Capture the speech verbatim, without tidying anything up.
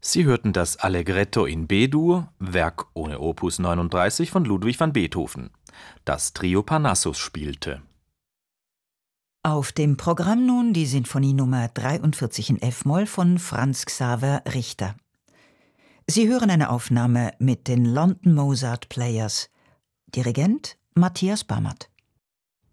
Sie hörten das Allegretto in B-Dur, Werk ohne Opus neununddreißig von Ludwig van Beethoven. Das Trio Parnassus spielte. Auf dem Programm nun die Sinfonie Nummer dreiundvierzig in F-Moll von Franz Xaver Richter. Sie hören eine Aufnahme mit den London Mozart Players. Dirigent Matthias Bamert.